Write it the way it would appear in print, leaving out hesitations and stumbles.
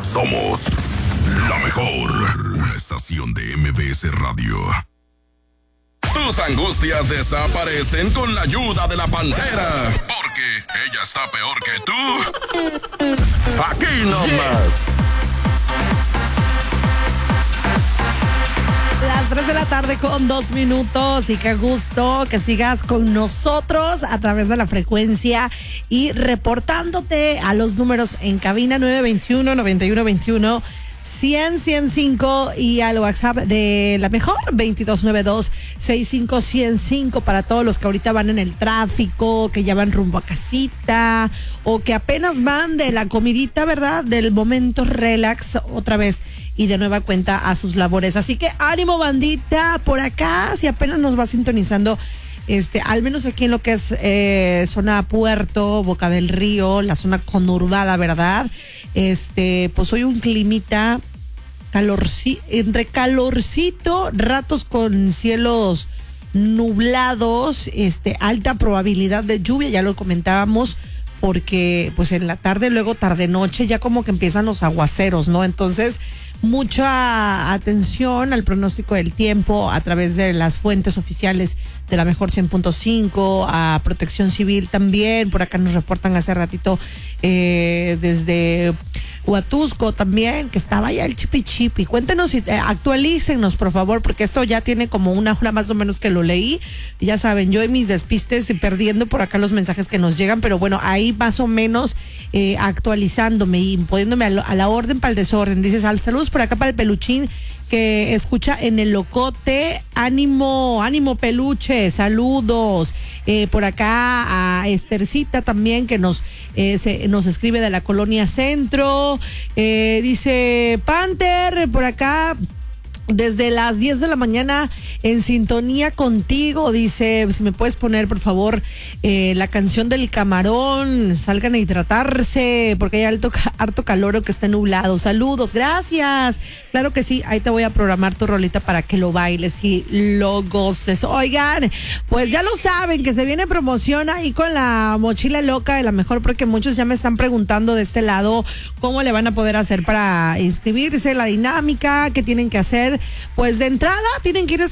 Somos la mejor estación de MBS Radio. Tus angustias desaparecen con la ayuda de la Pantera. Porque ella está peor que tú. Aquí nomás. Las 3 de la tarde con 2 minutos y qué gusto que sigas con nosotros a través de la frecuencia y reportándote a los números en cabina 921-9121-100-105 y al WhatsApp de la mejor 2292-65-105 para todos los que ahorita van en el tráfico, que ya van rumbo a casita o que apenas van de la comidita, ¿verdad? Del momento relax otra vez y de nueva cuenta a sus labores. Así que ánimo, bandita, por acá, si apenas nos va sintonizando, al menos aquí en lo que es zona Puerto, Boca del Río, la zona conurbada, ¿verdad? Pues hoy un climita entre calorcito, ratos con cielos nublados, alta probabilidad de lluvia, ya lo comentábamos, porque pues en la tarde, luego tarde-noche, ya como que empiezan los aguaceros, ¿no? Entonces, mucha atención al pronóstico del tiempo a través de las fuentes oficiales de la mejor 100.5, a Protección Civil también. Por acá nos reportan hace ratito desde Huatusco también, que estaba ya el chipi. Cuéntenos, actualícennos, por favor, porque esto ya tiene como una hora más o menos que lo leí. Ya saben, yo en mis despistes perdiendo por acá los mensajes que nos llegan, pero bueno, ahí más o menos actualizándome y poniéndome a la orden para el desorden. Dices, saludos por acá para el Peluchín, que escucha en el Locote. Ánimo peluche, saludos. Por acá a Estercita también, que nos escribe de la Colonia Centro. Dice Panther, por acá desde las 10 de la mañana en sintonía contigo. Dice, si me puedes poner por favor la canción del Camarón, salgan a hidratarse porque hay harto calor o que está nublado. Saludos, gracias. Claro que sí, ahí te voy a programar tu rolita para que lo bailes y lo goces. Oigan, pues ya lo saben que se viene promoción ahí con la mochila loca de la mejor, porque muchos ya me están preguntando de este lado cómo le van a poder hacer para inscribirse, la dinámica que tienen que hacer. Pues de entrada tienen que ir